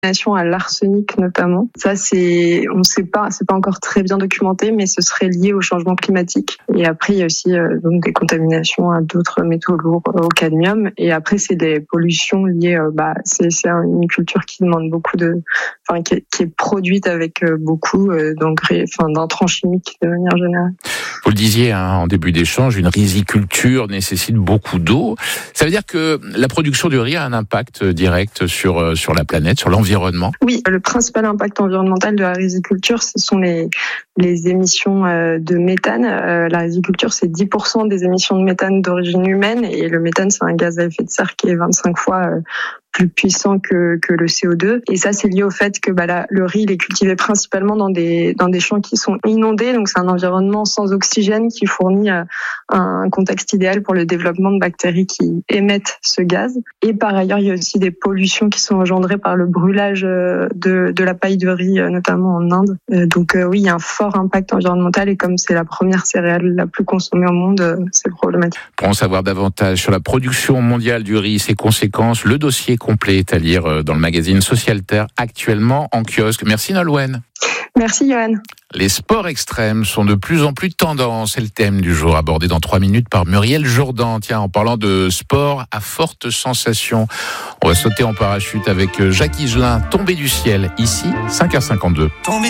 à l'arsenic notamment. Ça, on ne sait pas, c'est pas encore très bien documenté, mais ce serait lié au changement climatique. Et après, il y a aussi donc des contaminations à d'autres métaux lourds, au cadmium. Et après, c'est des pollutions liées. C'est une culture qui demande beaucoup qui est produite avec beaucoup d'engrais, d'intrants chimiques de manière générale. Vous le disiez en début d'échange, une riziculture nécessite beaucoup d'eau. Ça veut dire que la production du riz a un impact direct sur la planète, sur l'environnement? Oui, le principal impact environnemental de la riziculture, ce sont les émissions de méthane. La riziculture, c'est 10% des émissions de méthane d'origine humaine, et le méthane, c'est un gaz à effet de serre qui est 25 fois plus puissant que le CO2. Et ça, c'est lié au fait que le riz, il est cultivé principalement dans des champs qui sont inondés. Donc, c'est un environnement sans oxygène qui fournit un contexte idéal pour le développement de bactéries qui émettent ce gaz. Et par ailleurs, il y a aussi des pollutions qui sont engendrées par le brûlage de la paille de riz, notamment en Inde. Oui, il y a un fort impact environnemental, et comme c'est la première céréale la plus consommée au monde, c'est problématique. Pour en savoir davantage sur la production mondiale du riz, ses conséquences, le dossier complet est à lire dans le magazine Socialter, actuellement en kiosque. Merci Nolwenn. Merci Johan. Les sports extrêmes sont de plus en plus tendance. C'est le thème du jour, abordé dans 3 minutes par Muriel Jourdan. Tiens, en parlant de sport à forte sensation, on va sauter en parachute avec Jacques Higelin, Tombé du ciel, ici, 5h52.